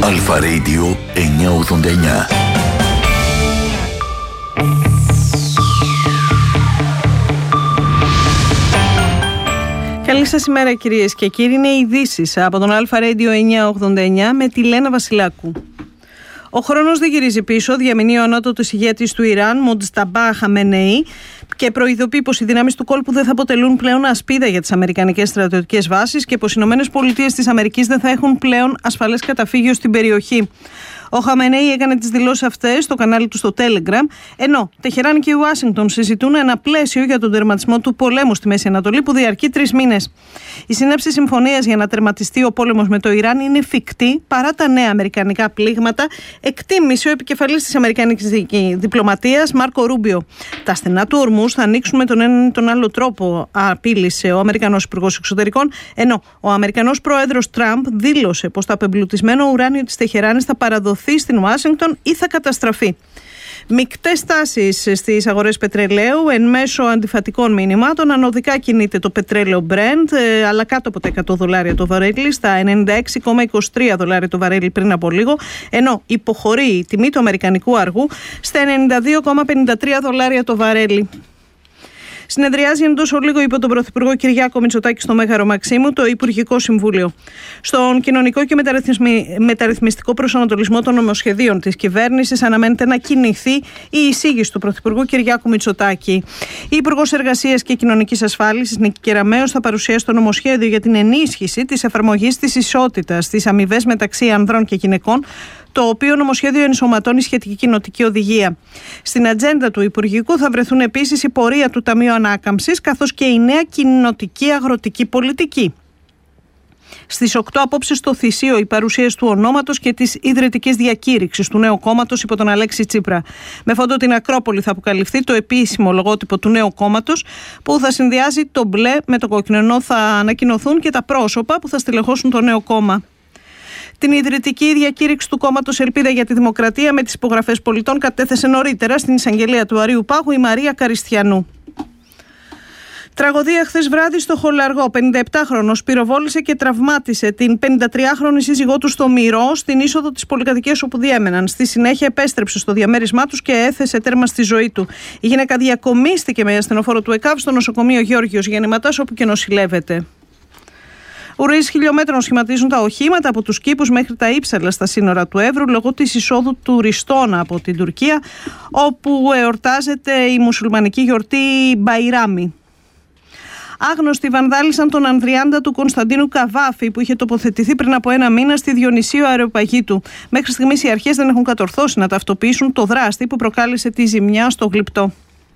Αλφα Radio 989. Καλή σας ημέρα κυρίες και κύριοι, είναι οι ειδήσεις από τον Αλφα Radio 989 με τη Λένα Βασιλάκου. Ο χρόνος δεν γυρίζει πίσω, διαμηνεί ο ανώτατος ηγέτης του Ιράν, Μοτζταμπά Χαμενεή, και προειδοποιεί πως οι δυνάμεις του κόλπου δεν θα αποτελούν πλέον ασπίδα για τις αμερικανικές στρατιωτικές βάσεις και πως οι ΗΠΑ δεν θα έχουν πλέον ασφαλές καταφύγιο στην περιοχή. Ο Χαμενεή έκανε τις δηλώσεις αυτές στο κανάλι του στο Telegram, ενώ Τεχεράνη και η Ουάσιγκτον συζητούν ένα πλαίσιο για τον τερματισμό του πολέμου στη Μέση Ανατολή που διαρκεί 3 μήνες. Η σύναψη συμφωνίας για να τερματιστεί ο πόλεμος με το Ιράν είναι εφικτή παρά τα νέα αμερικανικά πλήγματα, εκτίμησε ο επικεφαλής της αμερικανικής διπλωματίας Μάρκο Ρούμπιο. Τα στενά του ορμούς θα ανοίξουν με τον έναν ή τον άλλο τρόπο, απείλησε ο Αμερικανός Υπουργός Εξωτερικών, ενώ ο Αμερικανός Πρόεδρος Τραμπ δήλωσε πως το απεμπλουτισμένο ουράνιο της Τεχεράνης θα παραδοθεί στην Ουάσιγκτον ή θα καταστραφεί. Μικτές τάσεις στις αγορές πετρελαίου εν μέσω αντιφατικών μηνυμάτων. Ανωδικά κινείται το πετρέλαιο Brent, αλλά κάτω από τα $100 το βαρέλι, στα $96,23 το βαρέλι πριν από λίγο, ενώ υποχωρεί η τιμή του αμερικανικού αργού στα $92,53 το βαρέλι. Συνεδριάζει εντός ολίγου υπό τον Πρωθυπουργό Κυριάκο Μητσοτάκη στο Μέγαρο Μαξίμου το Υπουργικό Συμβούλιο. Στον κοινωνικό και μεταρρυθμιστικό προσανατολισμό των νομοσχεδίων της κυβέρνησης αναμένεται να κινηθεί η εισήγηση του Πρωθυπουργού Κυριάκου Μητσοτάκη. Η Υπουργός Εργασίας και Κοινωνικής Ασφάλισης Νίκη Κεραμέως θα παρουσιάσει το νομοσχέδιο για την ενίσχυση της εφαρμογής της ισότητας στις αμοιβές μεταξύ ανδρών και γυναικών, το οποίο νομοσχέδιο ενσωματώνει σχετική κοινοτική οδηγία. Στην ατζέντα του Υπουργικού θα βρεθούν επίσης η πορεία του Ταμείου Ανάκαμψης, καθώς και η νέα κοινοτική αγροτική πολιτική. Στις 8 απόψε στο Θησίο η παρουσίαση του ονόματος και της ιδρυτικής διακήρυξης του νέου κόμματος υπό τον Αλέξη Τσίπρα. Με φόντο την Ακρόπολη θα αποκαλυφθεί το επίσημο λογότυπο του νέου κόμματος που θα συνδυάζει το μπλε με το κόκκινο, ενώ θα ανακοινωθούν και τα πρόσωπα που θα στελεχώσουν το νέο κόμμα. Την ιδρυτική διακήρυξη του κόμματος Ελπίδα για τη Δημοκρατία με τις υπογραφές πολιτών κατέθεσε νωρίτερα στην εισαγγελία του Αρείου Πάγου η Μαρία Καριστιανού. Τραγωδία χθες βράδυ στο Χολαργό. 57χρονος πυροβόλησε και τραυμάτισε την 53χρονη σύζυγό του στο Μυρό, στην είσοδο της πολυκατοικίας όπου διέμεναν. Στη συνέχεια επέστρεψε στο διαμέρισμά τους και έθεσε τέρμα στη ζωή του. Η γυναίκα διακομίστηκε με ασθενοφόρο του ΕΚΑΒ στο νοσοκομείο Γεώργιος Γεννηματάς, όπου και νοσηλεύεται. Ουρές χιλιόμετρων σχηματίζουν τα οχήματα από τους κήπους μέχρι τα Ύψαλα στα σύνορα του Εύρου λόγω της εισόδου τουριστών από την Τουρκία, όπου εορτάζεται η μουσουλμανική γιορτή Μπαϊράμι. Άγνωστοι βανδάλισαν τον Ανδριάντα του Κωνσταντίνου Καβάφη που είχε τοποθετηθεί πριν από 1 μήνα στη Διονυσίου Αεροπαγήτου. Μέχρι στιγμής οι αρχές δεν έχουν κατορθώσει να ταυτοποιήσουν το δράστη που προκάλεσε τη ζημιά στο γλυπτό.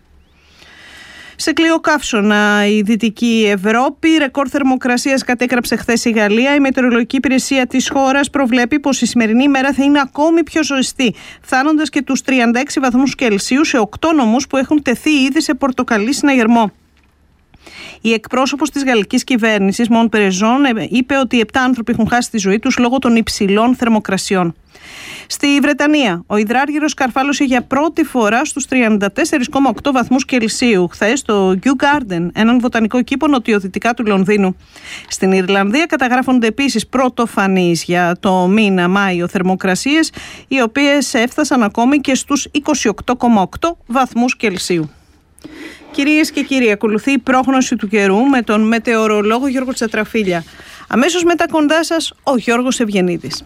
Σε κλειοκαύσωνα η Δυτική Ευρώπη, ρεκόρ θερμοκρασίας κατέγραψε χθες η Γαλλία. Η μετεωρολογική υπηρεσία της χώρας προβλέπει πως η σημερινή ημέρα θα είναι ακόμη πιο ζεστή, φτάνοντας και τους 36 βαθμούς Κελσίου σε 8 νομούς που έχουν τεθεί ήδη σε πορτοκαλί συναγερμό. Η εκπρόσωπος της γαλλικής κυβέρνησης, Μον Περεζόν, είπε ότι 7 άνθρωποι έχουν χάσει τη ζωή τους λόγω των υψηλών θερμοκρασιών. Στη Βρετανία, ο υδράργυρος καρφάλωσε για πρώτη φορά στους 34,8 βαθμούς Κελσίου χθες στο Kew Garden, έναν βοτανικό κήπο νοτιοδυτικά του Λονδίνου. Στην Ιρλανδία καταγράφονται επίσης πρωτοφανείς για το μήνα Μάιο θερμοκρασίες, οι οποίες έφτασαν ακόμη και στους 28,8 βαθμούς Κελσίου. Κυρίες και κύριοι, ακολουθεί η πρόγνωση του καιρού με τον μετεωρολόγο Γιώργο Τσατραφίλια. Αμέσως μετά κοντά σας ο Γιώργος Ευγενίδης.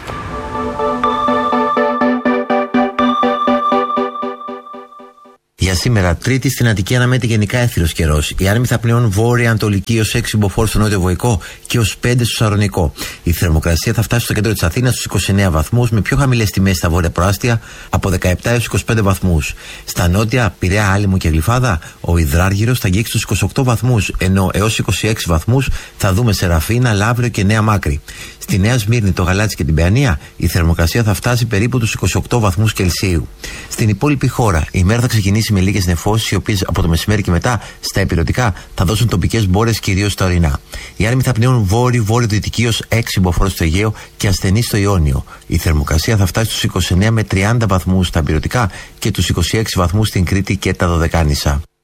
Για σήμερα, Τρίτη, στην Αττική αναμένεται γενικά έθριος καιρός. Οι άνεμοι θα πνέουν βόρεια-ανατολική ως 6 μποφόρ στο νότιο Βοϊκό και ως 5 στο Σαρονικό. Η θερμοκρασία θα φτάσει στο κέντρο της Αθήνας στους 29 βαθμούς, με πιο χαμηλές τιμές στα βόρεια προάστια από 17 έως 25 βαθμούς. Στα νότια, Πειραιά, Άλυμο και Γλυφάδα, ο υδράργυρος θα αγγίξει τους 28 βαθμούς, ενώ έως 26 βαθμούς θα δούμε σε Ραφίνα, Λαύριο και Νέα Μάκρη. Στη Νέα Σμύρνη, το Γαλάτσι και την Παιανία, η θερμοκρασία θα φτάσει περίπου τους 28 βαθμούς Κελσίου. Στην υπόλοιπη χώρα, η μέρα θα ξεκινήσει με λίγες νεφώσεις, οι οποίες από το μεσημέρι και μετά στα ηπειρωτικά θα δώσουν τοπικές μπόρες κυρίως στα ορεινά. Οι άνεμοι θα πνέουν βόρειο-βορειοδυτική ως 6 μποφόρ στο Αιγαίο και ασθενή στο Ιόνιο. Η θερμοκρασία θα φτάσει στους 29 με 30 βαθμούς στα ηπειρωτικά και τους 26 βαθμούς στην Κρήτη και τα Δωδεκάνησα.